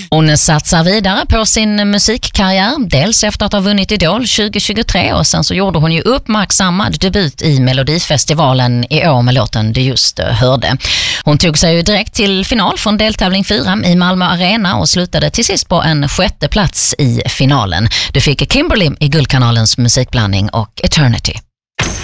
Hon satsar vidare på sin musikkarriär, dels efter att ha vunnit Idol 2023 och sen så gjorde hon ju uppmärksammad debut i Melodifestivalen i år med låten du just hörde. Hon tog sig ju direkt till final från deltävling 4 i Malmö Arena och slutade till sist på en 6:e plats i finalen. Du fick Kimberly i Guldkanalens musikblandning och Eternity.